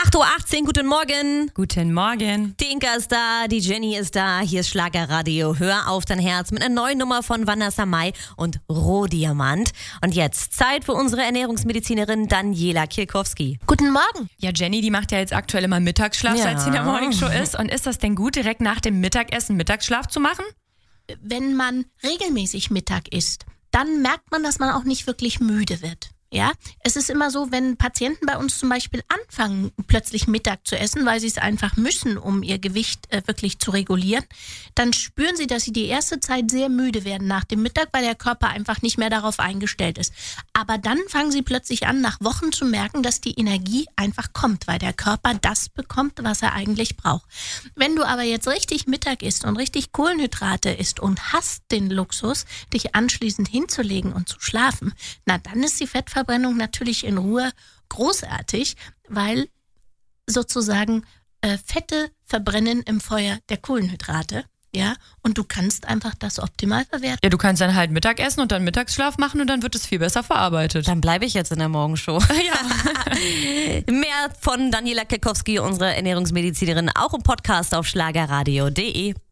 8:18 Uhr, guten Morgen. Guten Morgen. Die Inka ist da, die Jenny ist da, hier ist Schlagerradio. Hör auf dein Herz mit einer neuen Nummer von Vanessa Mai und Rohdiamant. Und jetzt Zeit für unsere Ernährungsmedizinerin Daniela Kirkowski. Guten Morgen. Ja, Jenny, die macht ja jetzt aktuell immer Mittagsschlaf, seit sie in der Morningshow ist. Und ist das denn gut, direkt nach dem Mittagessen Mittagsschlaf zu machen? Wenn man regelmäßig Mittag isst, dann merkt man, dass man auch nicht wirklich müde wird. Ja, es ist immer so, wenn Patienten bei uns zum Beispiel anfangen, plötzlich Mittag zu essen, weil sie es einfach müssen, um ihr Gewicht wirklich zu regulieren, dann spüren sie, dass sie die erste Zeit sehr müde werden nach dem Mittag, weil der Körper einfach nicht mehr darauf eingestellt ist. Aber dann fangen sie plötzlich an, nach Wochen zu merken, dass die Energie einfach kommt, weil der Körper das bekommt, was er eigentlich braucht. Wenn du aber jetzt richtig Mittag isst und richtig Kohlenhydrate isst und hast den Luxus, dich anschließend hinzulegen und zu schlafen, na dann ist die Fettverbrennung natürlich in Ruhe großartig, weil sozusagen Fette verbrennen im Feuer der Kohlenhydrate, ja, und du kannst einfach das optimal verwerten. Ja, du kannst dann halt Mittagessen und dann Mittagsschlaf machen und dann wird es viel besser verarbeitet. Dann bleibe ich jetzt in der Morgenshow. Ja. Mehr von Daniela Kirkowski, unserer Ernährungsmedizinerin, auch im Podcast auf schlagerradio.de.